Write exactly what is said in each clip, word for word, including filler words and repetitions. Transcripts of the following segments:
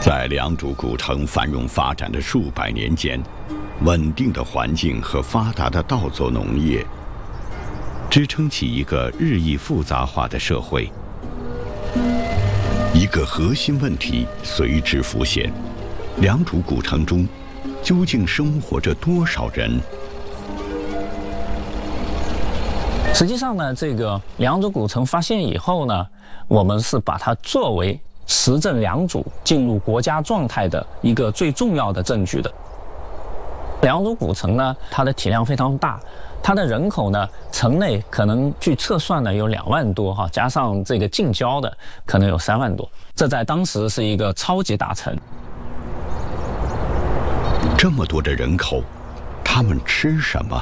在良渚古城繁荣发展的数百年间，稳定的环境和发达的稻作农业，支撑起一个日益复杂化的社会。一个核心问题随之浮现：良渚古城中究竟生活着多少人？ 实际上呢，这个良渚古城发现以后呢，我们是把它作为实证良渚进入国家状态的一个最重要的证据的。良渚古城呢，它的体量非常大，它的人口呢，城内可能据测算呢有两万多哈，加上这个近郊的可能有三万多，这在当时是一个超级大城。 这么多的人口，他们吃什么？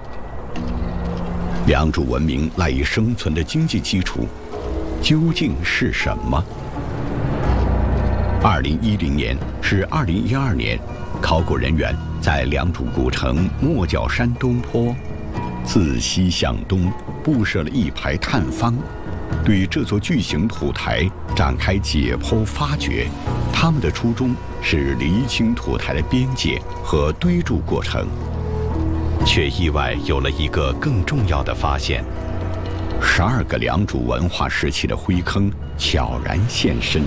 良渚文明赖以生存的经济基础究竟是什么？二零一零年至二零一二年，考古人员在良渚古城莫角山东坡自西向东布设了一排探方，对这座巨型土台展开解剖发掘。他们的初衷是厘清土台的边界和堆筑过程，却意外有了一个更重要的发现：十二个良渚文化时期的灰坑悄然现身。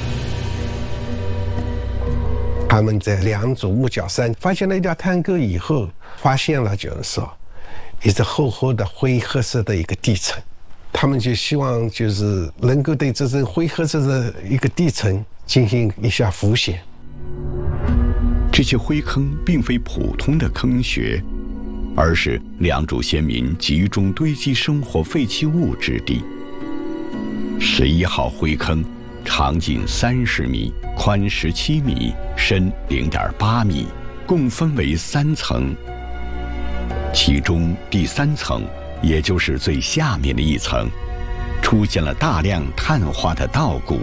他们在良渚木角山发现了一条探沟以后，发现了就是说一只厚厚的灰褐色的一个地层，他们就希望就是能够对这层灰褐色的一个地层进行一下浮选。 这些灰坑并非普通的坑穴，而是良渚先民集中堆积生活废弃物之地。十一号灰坑长近三十米，宽十七米，深零点八米，共分为三层。其中第三层，也就是最下面的一层，出现了大量碳化的稻谷、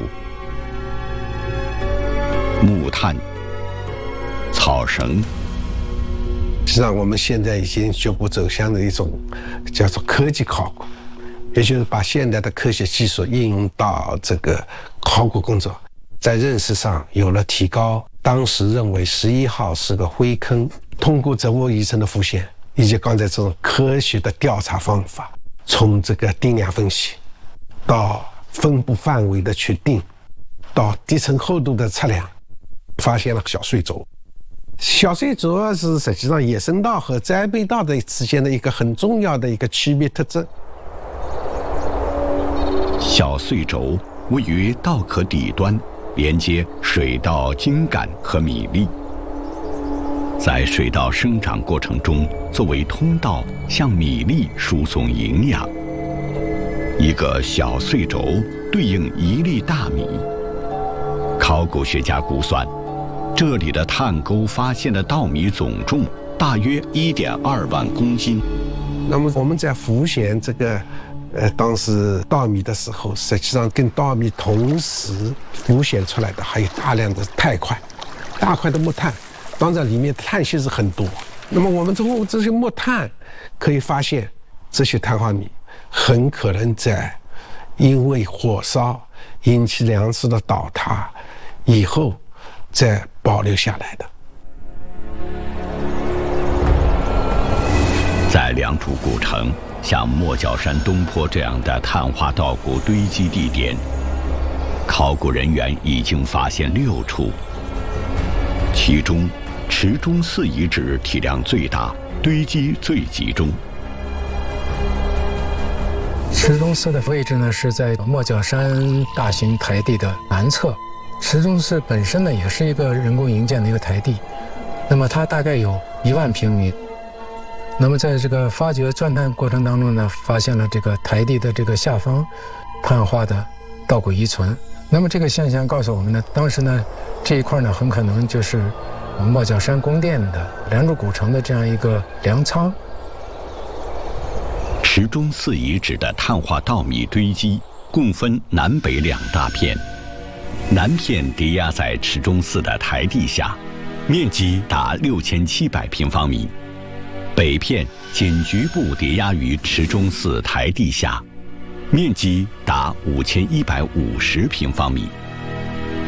木炭、草绳。 实际上，我们现在已经逐步走向了一种叫做科技考古，也就是把现代的科学技术应用到这个考古工作，在认识上有了提高。当时认为十一号是个灰坑，通过植物遗存的复现，以及刚才这种科学的调查方法，从这个定量分析到分布范围的确定，到地层厚度的测量，发现了小碎轴。小碎轴是实际上野生稻和栽培稻的之间的一个很重要的一个区别特征。 小碎轴位于稻壳底端，连接水稻茎秆和米粒，在水稻生长过程中作为通道向米粒输送营养。一个小碎轴对应一粒大米。考古学家估算，这里的探沟发现的稻米总重大约 一点二万公斤。 那么我们在浮选这个呃，当时稻米的时候，实际上跟稻米同时浮选出来的还有大量的钛块，大块的木炭，当然里面的碳系是很多。那么我们通过这些木炭可以发现，这些碳化米很可能在因为火烧引起粮食的倒塌以后再保留下来的。 在良渚古城，像莫角山东坡这样的碳化稻谷堆积地点，考古人员已经发现六处，其中池中寺遗址体量最大，堆积最集中。 池中寺的位置呢是在莫角山大型台地的南侧。池中寺本身呢也是一个人工营建的一个台地，那么它大概有一万平米。那么在这个发掘钻探过程当中呢，发现了这个台地的这个下方碳化的稻谷遗存。那么这个现象告诉我们呢，当时呢这一块呢很可能就是莫角山宫殿的良渚古城的这样一个粮仓。 池中寺遗址的碳化稻米堆积共分南北两大片，南片叠压在池中寺的台地下，面积达六千七百平方米。北片仅局部叠压于池中寺台地下，面积达五千一百五十平方米。